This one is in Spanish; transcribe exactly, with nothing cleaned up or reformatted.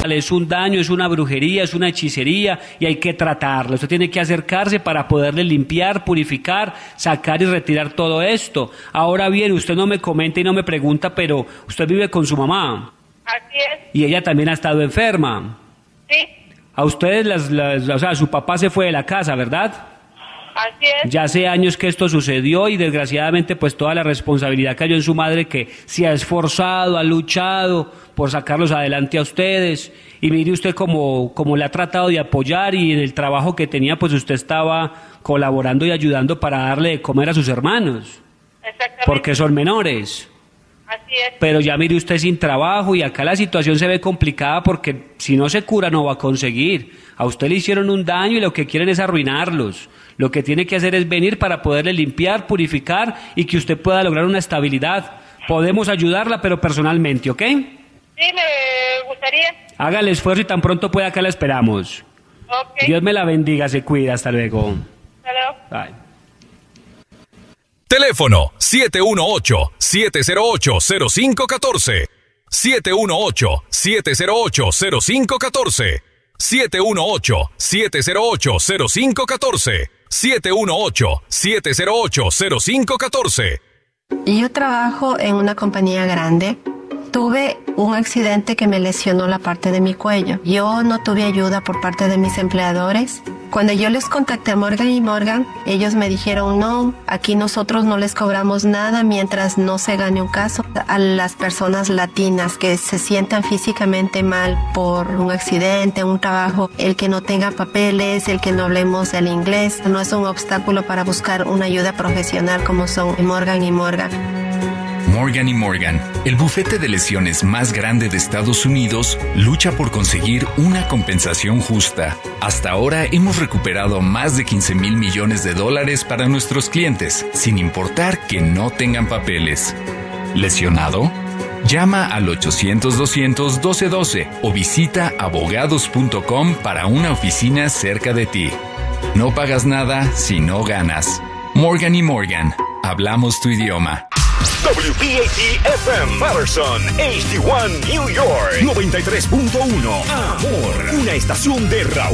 Es un daño, es una brujería, es una hechicería y hay que tratarlo. Usted tiene que acercarse para poderle limpiar, purificar, sacar y retirar todo esto. Ahora bien, usted no me comenta y no me pregunta, pero usted vive con su mamá. Así es. Y ella también ha estado enferma. Sí. A ustedes, las, las, o sea, su papá se fue de la casa, ¿verdad? Así es. Ya hace años que esto sucedió y desgraciadamente pues toda la responsabilidad cayó en su madre, que se ha esforzado, ha luchado por sacarlos adelante a ustedes. Y mire usted cómo, cómo le ha tratado de apoyar, y en el trabajo que tenía pues usted estaba colaborando y ayudando para darle de comer a sus hermanos. Exactamente. Porque son menores. Así es. Pero ya mire usted sin trabajo, y acá la situación se ve complicada porque si no se cura no va a conseguir. A usted le hicieron un daño y lo que quieren es arruinarlos. Lo que tiene que hacer es venir para poderle limpiar, purificar y que usted pueda lograr una estabilidad. Podemos ayudarla, pero personalmente, ¿ok? Sí, me gustaría. Haga el esfuerzo y tan pronto pueda, acá la esperamos. Ok. Dios me la bendiga, se cuida, hasta luego. Hasta luego. Bye. Teléfono siete uno ocho, siete cero ocho, cero cinco uno cuatro. siete uno ocho, siete cero ocho, cero cinco uno cuatro. siete uno ocho, siete cero ocho, cero cinco uno cuatro. siete uno ocho, siete cero ocho, cero cinco uno cuatro. Yo trabajo en una compañía grande. Tuve un accidente que me lesionó la parte de mi cuello. Yo no tuve ayuda por parte de mis empleadores. Cuando yo les contacté a Morgan y Morgan, ellos me dijeron, no, aquí nosotros no les cobramos nada mientras no se gane un caso. A las personas latinas que se sientan físicamente mal por un accidente, un trabajo, el que no tenga papeles, el que no hablemos el inglés, no es un obstáculo para buscar una ayuda profesional como son Morgan y Morgan. Morgan y Morgan, el bufete de lesiones más grande de Estados Unidos, lucha por conseguir una compensación justa. Hasta ahora hemos recuperado más de quince mil millones de dólares para nuestros clientes, sin importar que no tengan papeles. ¿Lesionado? Llama al ochocientos, doscientos, doce doce o visita abogados punto com para una oficina cerca de ti. No pagas nada si no ganas. Morgan y Morgan, hablamos tu idioma. W P A T F M Patterson, H D uno New York, noventa y tres punto uno. Amor, una estación de Raúl